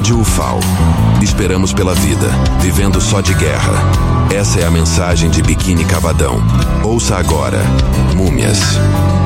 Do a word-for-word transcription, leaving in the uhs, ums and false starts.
Rádio U F A O. Esperamos pela vida, vivendo só de guerra. Essa é a mensagem de Biquíni Cavadão. Ouça agora, Múmias.